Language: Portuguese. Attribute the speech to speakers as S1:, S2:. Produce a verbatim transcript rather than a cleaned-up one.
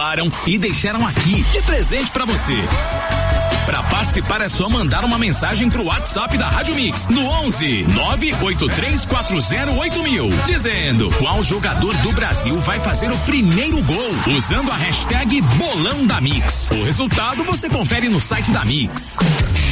S1: participaram e deixaram aqui de presente pra você. Para participar é só mandar uma mensagem pro WhatsApp da Rádio Mix no onze nove oito três quatro zero oito mil, dizendo qual jogador do Brasil vai fazer o primeiro gol, usando a hashtag Bolão da Mix. O resultado você confere no site da Mix.